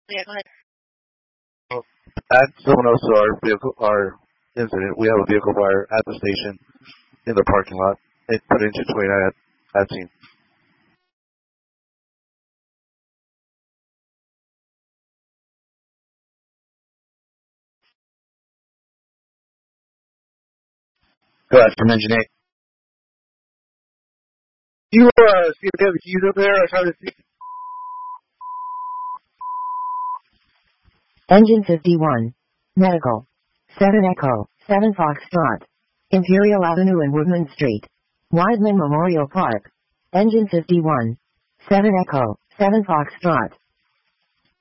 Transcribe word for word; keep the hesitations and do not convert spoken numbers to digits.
Yeah, go ahead. Add someone else to our vehicle, our incident. We have a vehicle fire at the station in the parking lot. It put into twenty-nine at, at scene. Go ahead from Engine eight. You uh, see if they have the keys up there? I try to see. Engine fifty-one. Medical. seven Echo, seven Foxtrot. Imperial Avenue and Woodland Street. Wiseman Memorial Park. Engine fifty-one. seven Echo, seven Foxtrot.